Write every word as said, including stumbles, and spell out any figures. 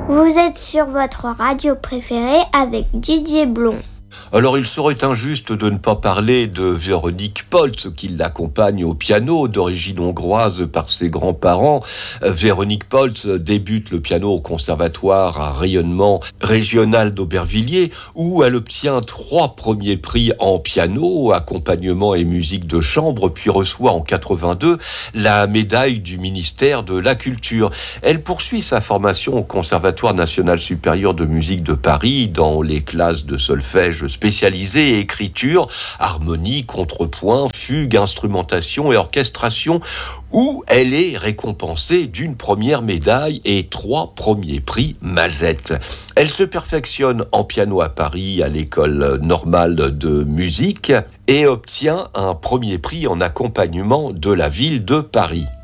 Vous êtes sur votre radio préférée avec Didier Blond. Alors il serait injuste de ne pas parler de Véronique Poltz qui l'accompagne au piano, d'origine hongroise par ses grands-parents. Véronique Poltz débute le piano au conservatoire à rayonnement régional d'Aubervilliers où elle obtient trois premiers prix en piano, accompagnement et musique de chambre, puis reçoit en quatre-vingt-deux la médaille du ministère de la Culture. Elle poursuit sa formation au Conservatoire national supérieur de musique de Paris dans les classes de solfège spécialisée, écriture, harmonie, contrepoint, fugue, instrumentation et orchestration, où elle est récompensée d'une première médaille et trois premiers prix Mazette. Elle se perfectionne en piano à Paris à l'école normale de musique et obtient un premier prix en accompagnement de la ville de Paris.